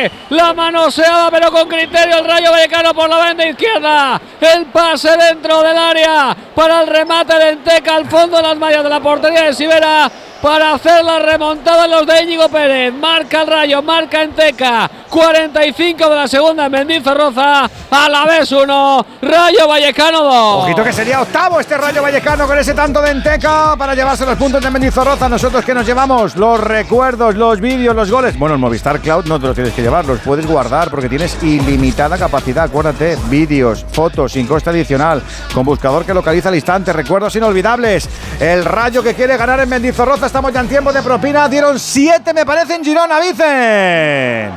Pepe, la manoseada pero con criterio el Rayo Vallecano por la banda izquierda, el pase dentro del área para el remate de Enteca al fondo de las mallas de la portería de Sivera para hacer la remontada en los de Íñigo Pérez. Marca el Rayo, marca Enteca, 45 de la segunda en Mendizorroza, Alavés 1, Rayo Vallecano 2. Ojito que sería octavo este Rayo Vallecano con ese tanto de Enteca para llevarse los puntos de Mendizorroza. Nosotros que nos llevamos los recuerdos, los vídeos, los goles. Bueno, el Movistar Cloud no te los tienes que llevar, los puedes guardar porque tienes ilimitada capacidad. Acuérdate, vídeos, fotos sin coste adicional, con buscador que localiza al instante, recuerdos inolvidables. El Rayo que quiere ganar en Mendizorroza. Estamos ya en tiempo de propina. Dieron 7, me parece, en Girona, Vicen.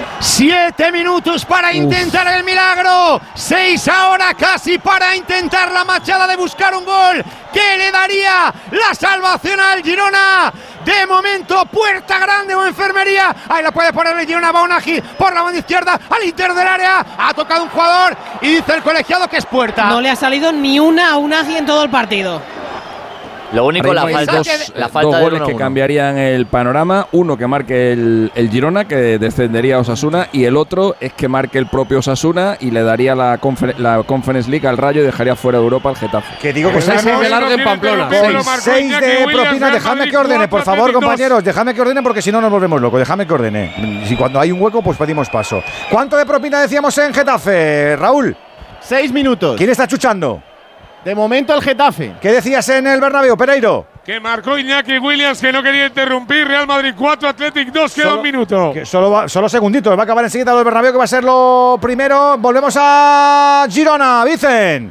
7 minutos para intentar el milagro. 6 ahora casi para intentar la machada de buscar un gol que le daría la salvación al Girona. De momento, puerta grande o enfermería. Ahí la puede poner el Girona. Va Unagi por la banda izquierda al interior del área. Ha tocado un jugador y dice el colegiado que es puerta. No le ha salido ni una a Unagi en todo el partido. Lo único, la falta dos goles que cambiarían el panorama. Uno que marque el Girona, que descendería a Osasuna, y el otro es que marque el propio Osasuna y le daría la Conference League al Rayo y dejaría fuera de Europa al Getafe. Que digo que se me larga en Pamplona. 6 de propina. Dejadme que ordene, por favor, compañeros. Dejadme que ordene porque si no nos volvemos locos. Dejadme que ordene. Si cuando hay un hueco, pues pedimos paso. ¿Cuánto de propina decíamos en Getafe, Raúl? 6 minutos. ¿Quién está chuchando? De momento el Getafe. ¿Qué decías en el Bernabéu, Pereiro? Que marcó Iñaki Williams, que no quería interrumpir. Real Madrid 4, Athletic 2, queda un minuto. Solo segunditos, va a acabar enseguida lo del Bernabéu, que va a ser lo primero. Volvemos a Girona, Vicen.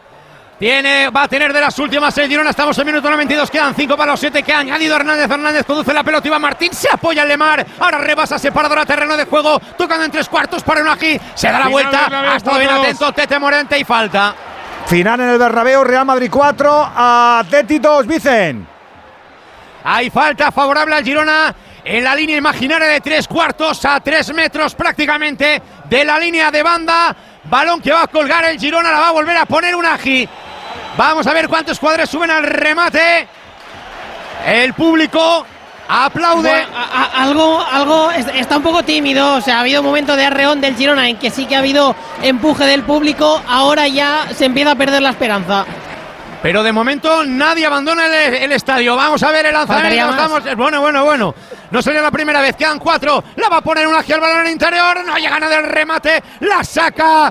Va a tener de las últimas el Girona. Estamos en minuto 92, quedan 5 para los 7 que ha añadido Hernández. Hernández conduce la pelota, Iván Martín se apoya en Lemar. Ahora rebasa separadora terreno de juego, tocando en 3/4 para Unagi. Se da la vuelta, ha estado bien atento Tete Morente y falta. Final en el Bernabéu, Real Madrid 4, Athletic 2, Vicen. Hay falta favorable al Girona en la línea imaginaria de 3/4, a 3 metros prácticamente de la línea de banda. Balón que va a colgar el Girona, la va a volver a poner Unagi. Vamos a ver cuántos cuadros suben al remate. El público aplaude. Bueno, algo está un poco tímido. O sea, ha habido un momento de arreón del Girona en que sí que ha habido empuje del público. Ahora ya se empieza a perder la esperanza. Pero de momento nadie abandona el estadio. Vamos a ver el lanzamiento. Bueno. No sería la primera vez. Quedan 4. La va a poner Unagi al balón en el interior. No llega nada el remate. La saca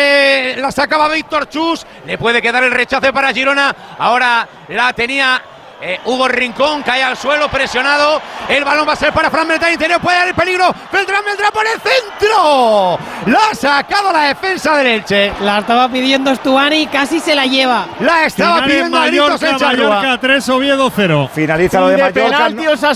va Víctor Chus. Le puede quedar el rechace para Girona. Ahora la tenía Hugo Rincón, cae al suelo presionado. El balón va a ser para Fran Beltrán, interior, puede haber peligro. Beltrán por el centro. La ha sacado la defensa del Elche. La estaba pidiendo Stuani y casi se la lleva. La estaba pidiendo Mallorca 3, Oviedo 0. Finaliza lo de Mallorca.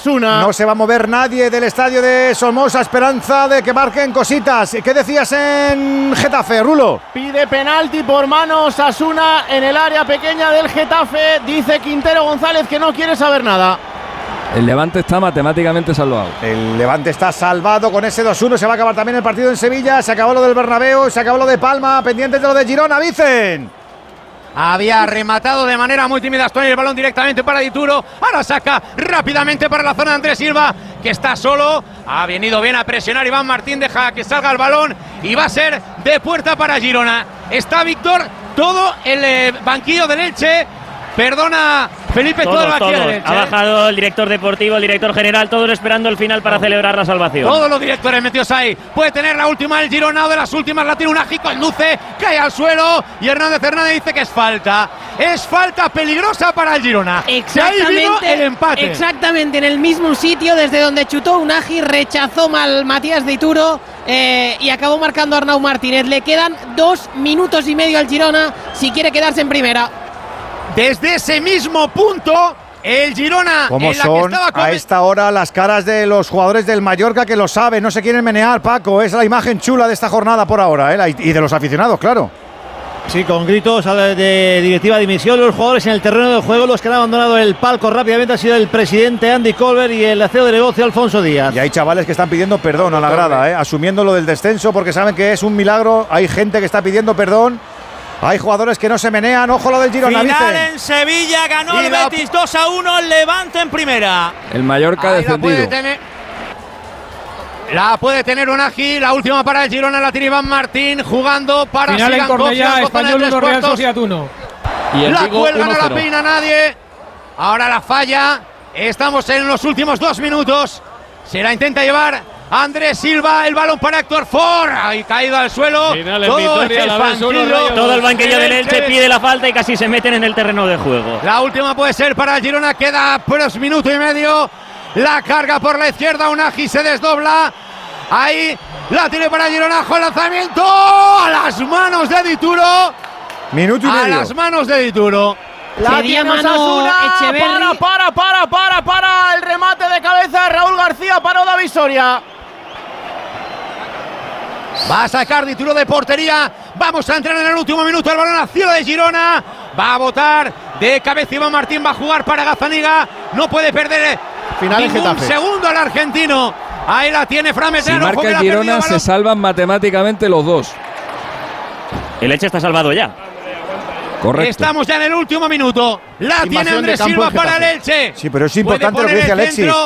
No se va a mover nadie del estadio de Somoza. Esperanza de que marquen cositas. ¿Qué decías en Getafe, Rulo? Pide penalti por mano Osasuna en el área pequeña del Getafe. Dice Quintero González que no quiere saber nada. El Levante está matemáticamente salvado. El Levante está salvado con ese 2-1. Se va a acabar también el partido en Sevilla. Se acabó lo del Bernabéu, se acabó lo de Palma. Pendientes de lo de Girona, Vicen. Había rematado de manera muy tímida Astoni el balón directamente para Dituro. Ahora saca rápidamente para la zona de Andrés Silva, que está solo. Ha venido bien a presionar Iván Martín, deja que salga el balón y va a ser de puerta para Girona. Está Víctor, todo el banquillo del Elche. Perdona, Felipe, todo el banquillo del Elche. Ha bajado el director deportivo, el director general, todos esperando el final para celebrar la salvación. Todos los directores metidos ahí. Puede tener la última el Girona, o de las últimas la tiene Unagi, conduce, cae al suelo y Hernández dice que es falta. Es falta peligrosa para el Girona. Exactamente, el empate. Exactamente, en el mismo sitio desde donde chutó Unagi, rechazó mal Matías Dituro y acabó marcando Arnau Martínez. Le quedan 2 minutos y medio al Girona si quiere quedarse en primera. Desde ese mismo punto, el Girona. ¿Cómo son a esta hora las caras de los jugadores del Mallorca que lo saben? No se quieren menear, Paco. Es la imagen chula de esta jornada por ahora, y de los aficionados, claro. Sí, con gritos de directiva de dimisión. Los jugadores en el terreno de juego, los que han abandonado el palco rápidamente, ha sido el presidente Andy Colbert y el CEO de negocio Alfonso Díaz. Y hay chavales que están pidiendo perdón a la grada, asumiendo lo del descenso porque saben que es un milagro. Hay gente que está pidiendo perdón. Hay jugadores que no se menean. Ojo lo del Girona. Final en Sevilla, ganó el Betis 2-1, Levante en primera. El Mallorca descendido. La puede tener Unagi, la última para el Girona la tiene Iván Martín, jugando para final en Cornellá, Español 1, Real Sociedad 1. Y el la Vigo cuelga, 1-0. no la peina nadie. Ahora la falla. Estamos en los últimos 2 minutos. Se la intenta llevar Andrés Silva, el balón para Héctor Ford. Ahí caído al suelo. Todo el banquillo del Elche pide la falta y casi se meten en el terreno de juego. La última puede ser para el Girona. Queda pues minuto y medio. La carga por la izquierda. Unagi se desdobla. Ahí la tiene para Girona. Con lanzamiento a las manos de Dituro. Minuto y medio. A las manos de Dituro. La tiene Osasuna. Para el remate de cabeza de Raúl García. Paró David Soria. Va a sacar Dituro de portería. Vamos a entrar en el último minuto. El balón al cielo de Girona. Va a botar de cabeza Iván Martín. Va a jugar para Gazaniga. No puede perder ningún segundo al argentino. Ahí la tiene Fran Medrano. Si marca el Girona, se salvan matemáticamente los dos. El Elche está salvado ya. Correcto. Estamos ya en el último minuto. La tiene Andrés Silva para el Elche. Sí, pero es importante lo que dice Alexis.